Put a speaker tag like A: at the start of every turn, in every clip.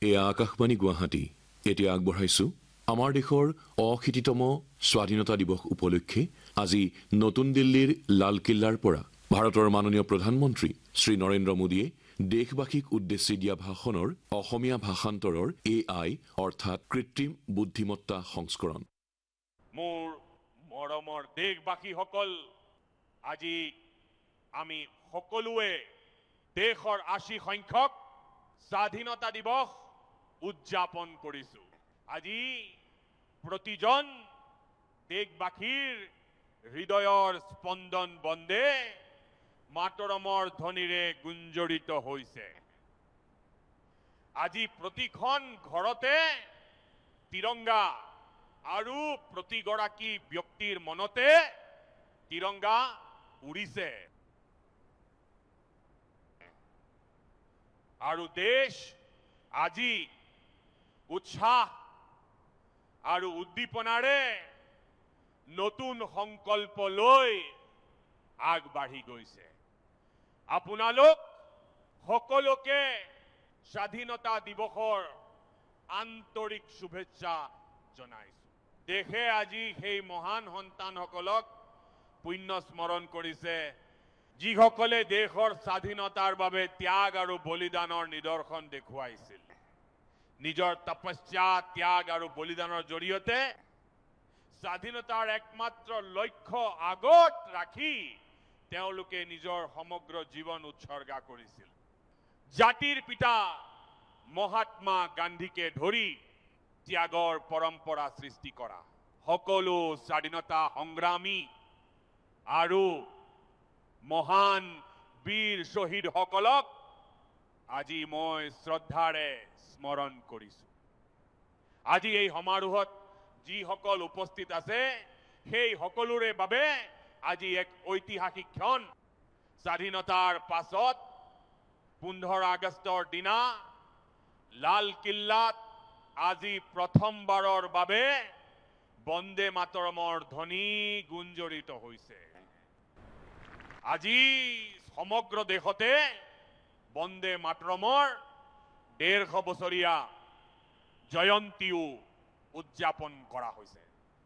A: এয়া আকাশবাণী গুৱাহাটী। এতিয়া আগবঢ়াইছো আমাৰ দেশৰ অশীতিতম স্বাধীনতা দিৱস উপলক্ষে আজি নতুন দিল্লীৰ লালকিল্লাৰ পৰা ভাৰতৰ মাননীয় প্ৰধানমন্ত্ৰী শ্ৰী নৰেন্দ্ৰ মোদীয়ে দেশবাসীক উদ্দেশ্যি দিয়া ভাষণৰ অসমীয়া ভাষান্তৰৰ AI অৰ্থাৎ কৃত্ৰিম বুদ্ধিমত্তা সংস্কৰণ।
B: মোৰ মৰমৰ দেশবাসীসকল, আজি আমি সকলোৱে দেশৰ 80 সংখ্যক স্বাধীনতা দিৱস উদযাপন কৰিছো। আজি প্ৰতিজন দেশবাসীৰ হৃদয়ৰ স্পন্দন বন্দে মাতৰমৰ ধ্বনিৰে গুঞ্জৰিত হৈছে। আজি প্ৰতিখন ঘৰতে তিৰংগা আৰু প্ৰতিগৰাকী ব্যক্তিৰ মনতে তিৰংগা উৰিছে। আৰু দেশ আজি উৎসাহ আৰু উদ্দীপনাৰে নতুন সংকল্প লৈ আগবাঢ়ি গৈছে। আপোনালোক সকলোকে স্বাধীনতা দিৱসৰ আন্তৰিক শুভেচ্ছা জনাইছো। দেশে আজি সেই মহান সন্তানসকলক পুণ্য স্মৰণ কৰিছে, যিসকলে দেশৰ স্বাধীনতাৰ বাবে ত্যাগ আৰু বলিদানৰ নিদৰ্শন দেখুৱাইছিল। নিজৰ তপস্যা, ত্যাগ আৰু বলিদানৰ জৰিয়তে স্বাধীনতাৰ একমাত্ৰ লক্ষ্য আগত ৰাখি তেওঁলোকে নিজৰ সমগ্ৰ জীৱন উৎসৰ্গা কৰিছিল। জাতিৰ পিতা মহাত্মা গান্ধীকে ধৰি ত্যাগৰ পৰম্পৰা সৃষ্টি কৰা সকলো স্বাধীনতা সংগ্ৰামী আৰু মহান বীৰ শ্বহীদসকলক আজি মই শ্ৰদ্ধাৰে স্মৰণ কৰিছো। আজি এই সমাৰোহত যিসকল উপস্থিত আছে সেই সকলোৰে বাবে আজি এক ঐতিহাসিক ক্ষণ। স্বাধীনতাৰ পাছত 15 আগষ্টৰ দিনা লালকিল্লাত আজি প্ৰথমবাৰৰ বাবে বন্দে মাতৰমৰ ধ্বনি গুঞ্জৰিত হৈছে। আজি সমগ্ৰ দেশতে বন্দে মাতৰমৰ 150 বছৰীয়া জয়ন্তীও উদযাপন কৰা হৈছে।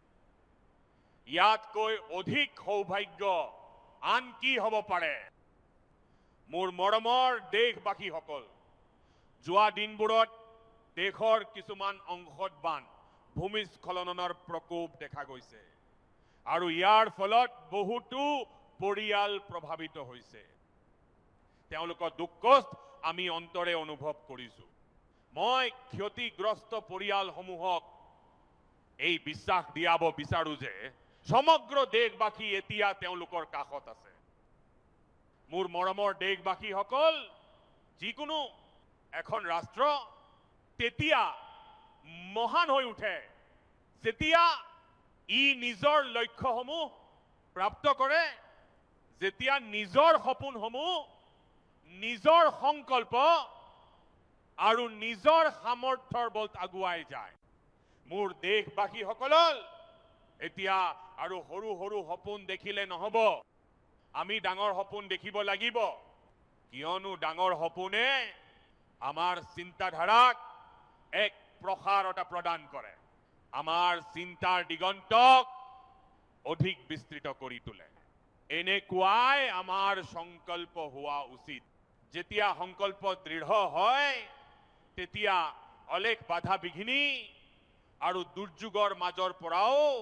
B: ইয়াতকৈ অধিক সৌভাগ্য আন কি হ'ব পাৰে? মোৰ মৰমৰ দেশবাসীসকল, যোৱা দিনবোৰত দেশৰ কিছুমান অংশত ভূমিস্খলনৰ প্ৰকোপ দেখা গৈছে আৰু ইয়াৰ ফলত বহুতো পৰিয়াল প্ৰভাৱিত হৈছে। তেওঁলোকৰ দুখ আমি অন্তৰে অনুভৱ কৰিছো। মই ক্ষতিগ্ৰস্ত পৰিয়ালসমূহক এই বিশ্বাস দিয়াব বিচাৰো যে সমগ্ৰ দেশবাসী এতিয়া তেওঁলোকৰ কাষত আছে। মোৰ মৰমৰ দেশবাসীসকল, যিকোনো এখন ৰাষ্ট্ৰ তেতিয়া মহান হৈ উঠে যেতিয়া ই নিজৰ লক্ষ্যসমূহ প্ৰাপ্ত কৰে, যেতিয়া নিজৰ সপোনসমূহ, নিজৰ সংকল্প আৰু নিজৰ সামৰ্থ্যৰ বলত আগুৱাই যায়। মোৰ দেশবাসীসকল, এতিয়া আৰু সৰু সৰু সপোন দেখিলে নহব, আমি ডাঙৰ সপোন দেখিব লাগিব। কিয়নো ডাঙৰ সপোনে আমাৰ চিন্তাধাৰাক এক প্ৰসাৰতা প্ৰদান কৰে, আমাৰ চিন্তাৰ দিগন্তক অধিক বিস্তৃত কৰি তোলে। এনেকুৱাই আমাৰ সংকল্প হোৱা উচিত। যেতিয়া সংকল্প দৃঢ় হয়, তেতিয়া অলেখ বাধা বিঘিনি আৰু দুৰ্যোগৰ মাজৰ পৰাও